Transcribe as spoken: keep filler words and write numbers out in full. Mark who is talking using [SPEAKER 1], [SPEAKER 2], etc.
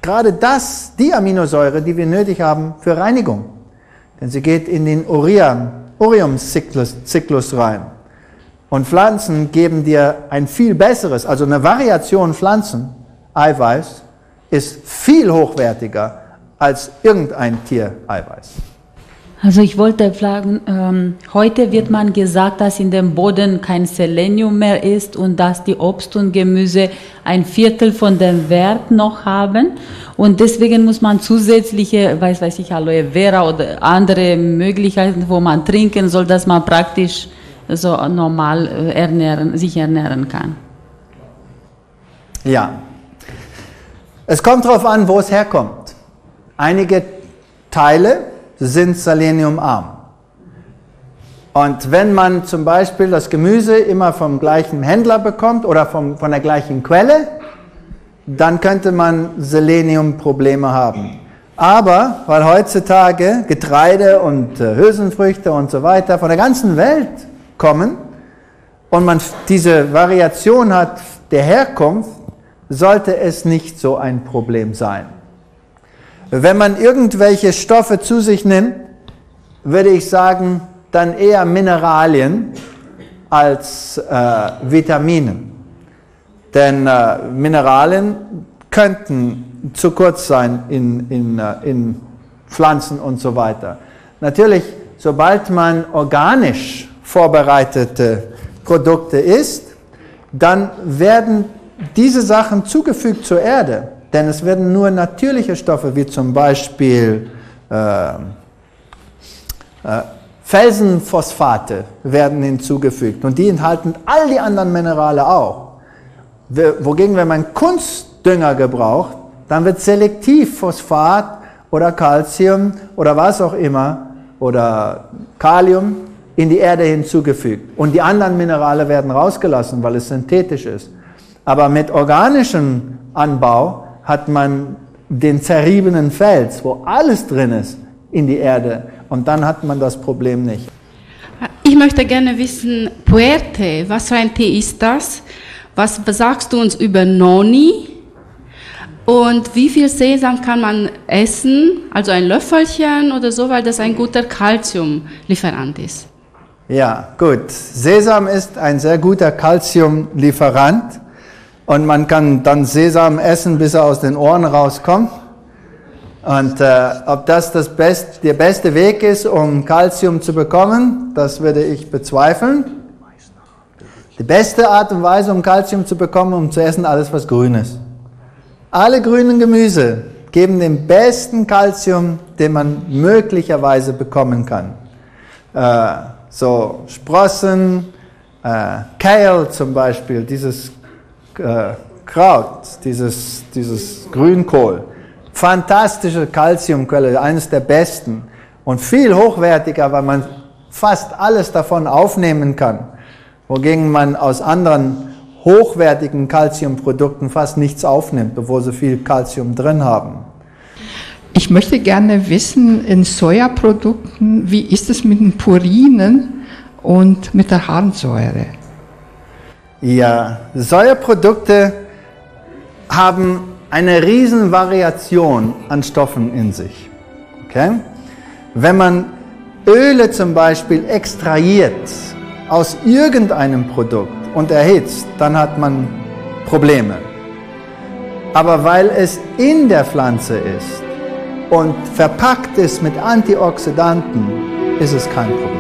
[SPEAKER 1] gerade das, die Aminosäure, die wir nötig haben für Reinigung. Denn sie geht in den Urium-Zyklus rein. Und Pflanzen geben dir ein viel besseres, also eine Variation Pflanzen, Eiweiß, ist viel hochwertiger als irgendein Tiereiweiß.
[SPEAKER 2] Also ich wollte fragen, ähm, heute wird man gesagt, dass in dem Boden kein Selenium mehr ist und dass die Obst und Gemüse ein Viertel von dem Wert noch haben. Und deswegen muss man zusätzliche, weiß, weiß ich, Aloe Vera oder andere Möglichkeiten, wo man trinken soll, dass man praktisch so normal ernähren, sich ernähren kann.
[SPEAKER 1] Ja. Es kommt darauf an, wo es herkommt. Einige Teile sind seleniumarm. Und wenn man zum Beispiel das Gemüse immer vom gleichen Händler bekommt oder vom, von der gleichen Quelle, dann könnte man Seleniumprobleme haben. Aber weil heutzutage Getreide und äh, Hülsenfrüchte und so weiter von der ganzen Welt kommen und man diese Variation hat der Herkunft, sollte es nicht so ein Problem sein. Wenn man irgendwelche Stoffe zu sich nimmt, würde ich sagen, dann eher Mineralien als äh, Vitamine. Denn äh, Mineralien könnten zu kurz sein in, in, äh, in Pflanzen und so weiter. Natürlich, sobald man organisch vorbereitete Produkte isst, dann werden diese Sachen zugefügt zur Erde. Denn es werden nur natürliche Stoffe, wie zum Beispiel äh, äh, Felsenphosphate, werden hinzugefügt. Und die enthalten all die anderen Minerale auch. Wogegen, wenn man Kunstdünger gebraucht, dann wird selektiv Phosphat oder Calcium oder was auch immer oder Kalium in die Erde hinzugefügt. Und die anderen Minerale werden rausgelassen, weil es synthetisch ist. Aber mit organischem Anbau hat man den zerriebenen Fels, wo alles drin ist, in die Erde. Und dann hat man das Problem nicht.
[SPEAKER 3] Ich möchte gerne wissen, Puerte, was für ein Tee ist das? Was sagst du uns über Noni? Und wie viel Sesam kann man essen? Also ein Löffelchen oder so, weil das ein guter Calciumlieferant ist.
[SPEAKER 1] Ja, gut. Sesam ist ein sehr guter Calciumlieferant. Und man kann dann Sesam essen, bis er aus den Ohren rauskommt. Und äh, ob das, das best, der beste Weg ist, um Calcium zu bekommen, das würde ich bezweifeln. Die beste Art und Weise, um Calcium zu bekommen, um zu essen, alles was grün ist. Alle grünen Gemüse geben den besten Calcium, den man möglicherweise bekommen kann. Äh, so Sprossen, äh, Kale zum Beispiel, dieses Äh, Kraut, dieses, dieses Grünkohl, fantastische Calciumquelle, eines der besten und viel hochwertiger, weil man fast alles davon aufnehmen kann, wogegen man aus anderen hochwertigen Calciumprodukten fast nichts aufnimmt, obwohl sie viel Calcium drin haben.
[SPEAKER 4] Ich möchte gerne wissen, in Sojaprodukten, wie ist es mit den Purinen und mit der Harnsäure?
[SPEAKER 1] Ja, Sojaprodukte haben eine riesen Variation an Stoffen in sich. Okay? Wenn man Öle zum Beispiel extrahiert aus irgendeinem Produkt und erhitzt, dann hat man Probleme. Aber weil es in der Pflanze ist und verpackt ist mit Antioxidanten, ist es kein Problem.